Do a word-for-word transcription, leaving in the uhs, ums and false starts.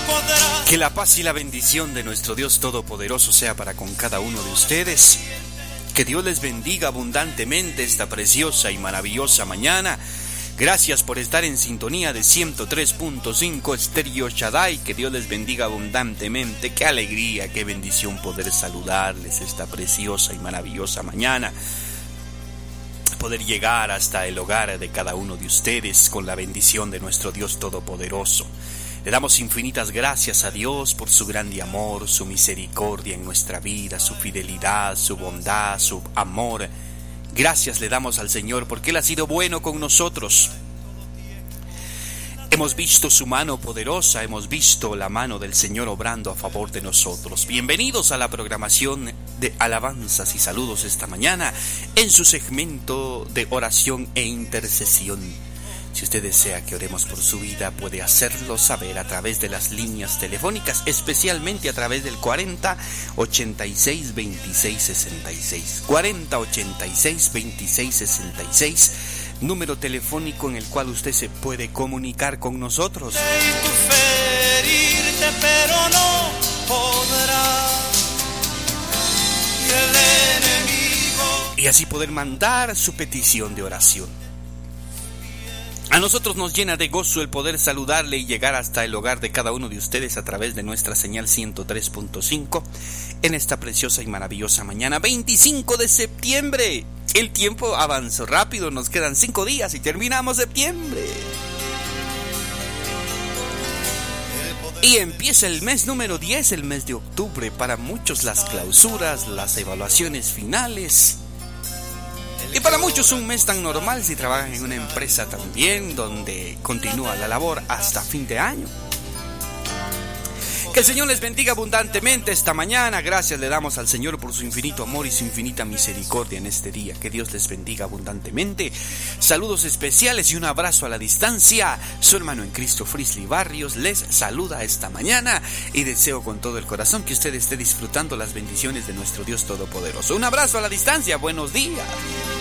Que la paz y la bendición de nuestro Dios Todopoderoso sea para con cada uno de ustedes. Que Dios les bendiga abundantemente esta preciosa y maravillosa mañana. Gracias por estar en sintonía de ciento tres punto cinco Estéreo Shaddai. Que Dios les bendiga abundantemente. Qué alegría, qué bendición poder saludarles esta preciosa y maravillosa mañana. Poder llegar hasta el hogar de cada uno de ustedes con la bendición de nuestro Dios Todopoderoso. Le damos infinitas gracias a Dios por su grande amor, su misericordia en nuestra vida, su fidelidad, su bondad, su amor. Gracias le damos al Señor porque Él ha sido bueno con nosotros. Hemos visto su mano poderosa, hemos visto la mano del Señor obrando a favor de nosotros. Bienvenidos a la programación de alabanzas y saludos esta mañana en su segmento de oración e intercesión. Si usted desea que oremos por su vida, puede hacerlo saber a través de las líneas telefónicas, especialmente a través del cuarenta ochenta y seis veintiséis sesenta y seis. cuarenta ochenta y seis veintiséis sesenta y seis, número telefónico en el cual usted se puede comunicar con nosotros. Ferirte, pero no podrá. Y el enemigo. Y así poder mandar su petición de oración. A nosotros nos llena de gozo el poder saludarle y llegar hasta el hogar de cada uno de ustedes a través de nuestra señal ciento tres punto cinco en esta preciosa y maravillosa mañana, veinticinco de septiembre. El tiempo avanzó rápido, nos quedan cinco días y terminamos septiembre. Y empieza el mes número diez, el mes de octubre. Para muchos las clausuras, las evaluaciones finales. Y para muchos un mes tan normal si trabajan en una empresa también, donde continúa la labor hasta fin de año. Que el Señor les bendiga abundantemente esta mañana. Gracias le damos al Señor por su infinito amor y su infinita misericordia en este día. Que Dios les bendiga abundantemente. Saludos especiales y un abrazo a la distancia. Su hermano en Cristo, Frisley Barrios, les saluda esta mañana y deseo con todo el corazón que usted esté disfrutando las bendiciones de nuestro Dios Todopoderoso. Un abrazo a la distancia. Buenos días.